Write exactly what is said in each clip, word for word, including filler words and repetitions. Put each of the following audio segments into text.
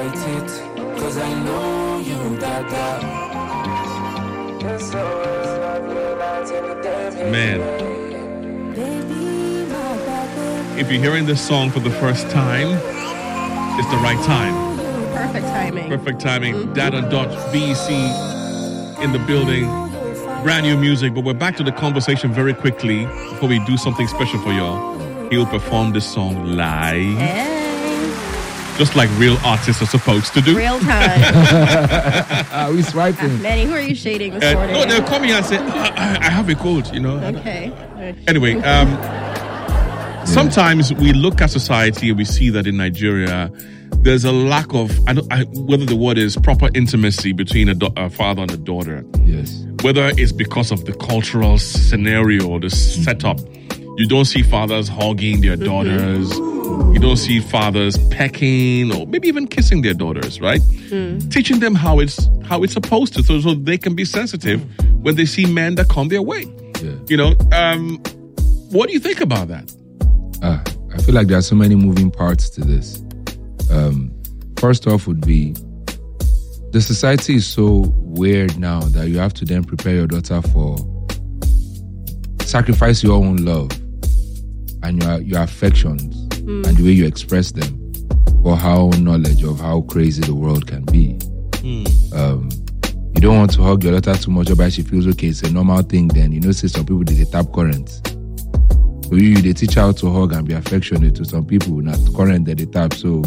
fight it, cause I know you got that. Man, if you're hearing this song for the first time, it's the right time. Perfect timing. Perfect timing. Mm-hmm. Dad and Dot B E C in the building. Brand new music, but we're back to the conversation very quickly before we do something special for y'all. He'll perform this song live. Hey. Just like real artists are supposed to do. Real time. Are we swiping? Manny, who are you shading this Uh, morning? no, they'll come here and say, I, I have a cold, you know. Okay. Anyway, um, yeah. Sometimes we look at society and we see that in Nigeria, there's a lack of, I don't, I, whether the word is proper intimacy between a, do, a father and a daughter. Yes. Whether it's because of the cultural scenario or the setup. You don't see fathers hugging their daughters. Mm-hmm. You don't see fathers pecking or maybe even kissing their daughters, right? Mm. Teaching them how it's how it's supposed to, so, so they can be sensitive when they see men that come their way. Yeah. You know, um, what do you think about that? Uh, I feel like there are so many moving parts to this. Um, first off would be, the society is so weird now that you have to then prepare your daughter for sacrifice your own love and your your affections mm. and the way you express them for how knowledge of how crazy the world can be. Mm. Um, you don't want to hug your daughter too much, but she feels okay. It's a normal thing. Then you know, say some people they tap currents. So you they teach her how to hug and be affectionate. To some people, not current that they tap. So,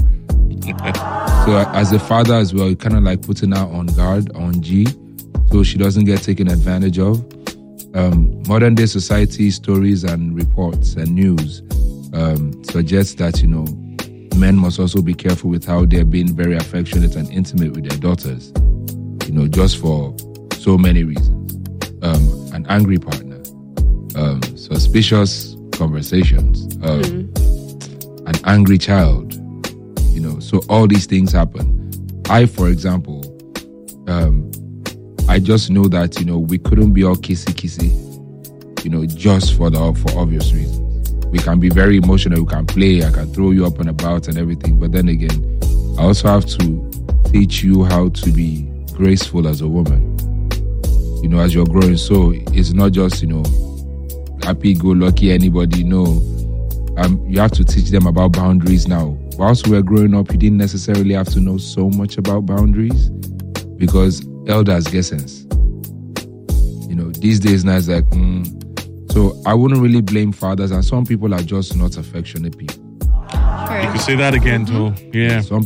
so as a father as well, you kind of like putting her on guard, on G, so she doesn't get taken advantage of. Um, modern day society stories and reports and news um, suggest that, you know, men must also be careful with how they're being very affectionate and intimate with their daughters, you know, just for so many reasons. Um, an angry partner, um, suspicious conversations, um, mm-hmm. an angry child, you know, so all these things happen. I, for example, um, I just know that, you know, we couldn't be all kissy-kissy, you know, just for the for obvious reasons. We can be very emotional, we can play, I can throw you up and about and everything. But then again, I also have to teach you how to be graceful as a woman, you know, as you're growing. So it's not just, you know, happy-go-lucky anybody, no. Um, you have to teach them about boundaries now. Whilst we were growing up, you didn't necessarily have to know so much about boundaries because elders get sense. You know, these days now it's like, mm. So I wouldn't really blame fathers, and some people are just not affectionate people. Sure. You could say that again too. Yeah. Some